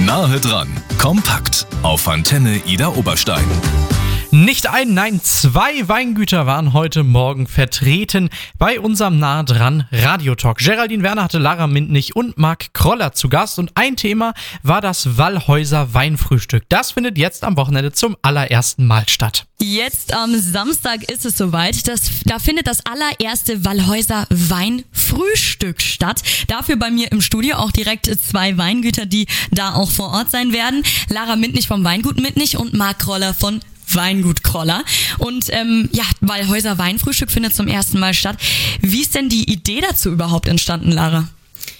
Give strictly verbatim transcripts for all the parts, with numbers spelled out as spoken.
Nahe dran, kompakt auf Antenne Ida Oberstein. Nicht ein, nein, zwei Weingüter waren heute Morgen vertreten bei unserem Nah dran Radiotalk. Geraldine Werner hatte Lara Mintnich und Marc Kroller zu Gast und ein Thema war das Wallhäuser Weinfrühstück. Das findet jetzt am Wochenende zum allerersten Mal statt. Jetzt am Samstag ist es soweit. Das, da findet das allererste Wallhäuser Weinfrühstück statt. Dafür bei mir im Studio auch direkt zwei Weingüter, die da auch vor Ort sein werden. Lara Mintnich vom Weingut Mintnich und Marc Kroller von Weingut Kroller. Und ähm, ja, Wallhäuser Weinfrühstück findet zum ersten Mal statt. Wie ist denn die Idee dazu überhaupt entstanden, Lara?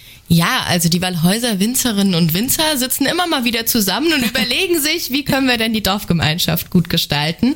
Ja, also die Wallhäuser Winzerinnen und Winzer sitzen immer mal wieder zusammen und überlegen sich, wie können wir denn die Dorfgemeinschaft gut gestalten.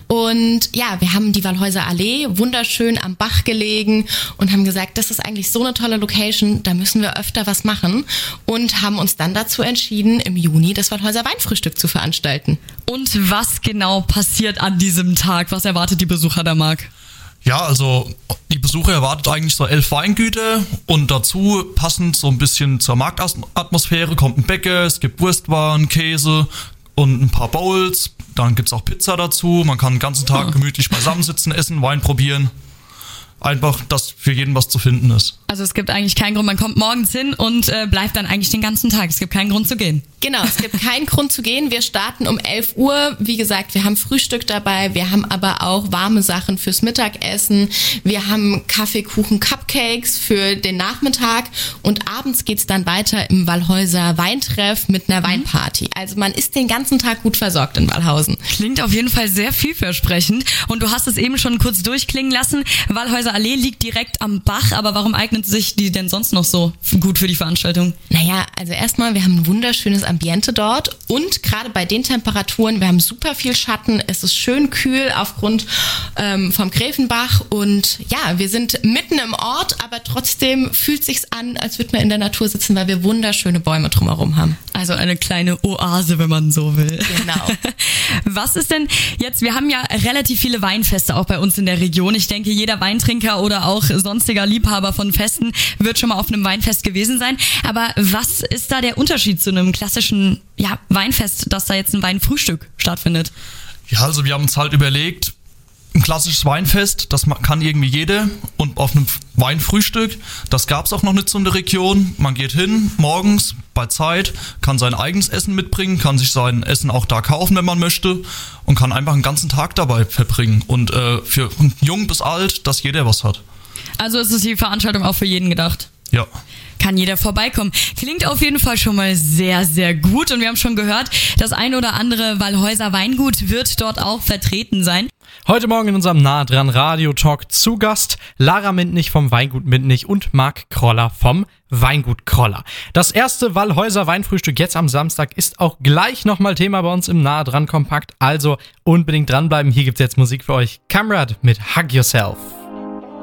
Und ja, wir haben die Wallhäuser Allee wunderschön am Bach gelegen und haben gesagt, das ist eigentlich so eine tolle Location, da müssen wir öfter was machen und haben uns dann dazu entschieden, im Juni das Wallhäuser Weinfrühstück zu veranstalten. Und was genau passiert an diesem Tag? Was erwartet die Besucher da, Marc? Ja, also die Besucher erwartet eigentlich so elf Weingüter und dazu passend so ein bisschen zur Marktatmosphäre kommt ein Bäcker, es gibt Wurstwaren, Käse und ein paar Bowls. Dann gibt's auch Pizza dazu, man kann den ganzen Tag gemütlich beisammensitzen, essen, Wein probieren. Einfach, dass für jeden was zu finden ist. Also es gibt eigentlich keinen Grund, man kommt morgens hin und äh, bleibt dann eigentlich den ganzen Tag. Es gibt keinen Grund zu gehen. Genau, es gibt keinen Grund zu gehen. Wir starten um elf Uhr. Wie gesagt, wir haben Frühstück dabei. Wir haben aber auch warme Sachen fürs Mittagessen. Wir haben Kaffee, Kuchen, Cupcakes für den Nachmittag. Und abends geht's dann weiter im Wallhäuser Weintreff mit einer Weinparty. Also man ist den ganzen Tag gut versorgt in Wallhausen. Klingt auf jeden Fall sehr vielversprechend. Und du hast es eben schon kurz durchklingen lassen. Wallhäuser Allee liegt direkt am Bach. Aber warum eignet sich die denn sonst noch so gut für die Veranstaltung? Naja, also erstmal, wir haben ein wunderschönes Ambiente dort und gerade bei den Temperaturen, wir haben super viel Schatten, es ist schön kühl aufgrund ähm, vom Gräfenbach und ja, wir sind mitten im Ort, aber trotzdem fühlt sich's an, als würde man in der Natur sitzen, weil wir wunderschöne Bäume drumherum haben. Also eine kleine Oase, wenn man so will. Genau. Was ist denn jetzt, wir haben ja relativ viele Weinfeste auch bei uns in der Region. Ich denke, jeder Weintrinker oder auch sonstiger Liebhaber von Festen wird schon mal auf einem Weinfest gewesen sein. Aber was ist da der Unterschied zu einem klassischen ja, Weinfest, dass da jetzt ein Weinfrühstück stattfindet? Ja, also wir haben uns halt überlegt, ein klassisches Weinfest, das kann irgendwie jeder und auf einem Weinfrühstück, das gab's auch noch nicht so in der Region. Man geht hin, morgens bei Zeit, kann sein eigenes Essen mitbringen, kann sich sein Essen auch da kaufen, wenn man möchte und kann einfach einen ganzen Tag dabei verbringen. Und äh, für jung bis alt, dass jeder was hat. Also ist es die Veranstaltung auch für jeden gedacht? Ja. Kann jeder vorbeikommen. Klingt auf jeden Fall schon mal sehr, sehr gut. Und wir haben schon gehört, das ein oder andere Wallhäuser Weingut wird dort auch vertreten sein. Heute Morgen in unserem Nah dran Radiotalk zu Gast Lara Mintnich vom Weingut Mintnich und Marc Kroller vom Weingut Kroller. Das erste Wallhäuser Weinfrühstück jetzt am Samstag ist auch gleich nochmal Thema bei uns im Nah dran Kompakt. Also unbedingt dranbleiben. Hier gibt's jetzt Musik für euch. Kamrad mit Hug Yourself.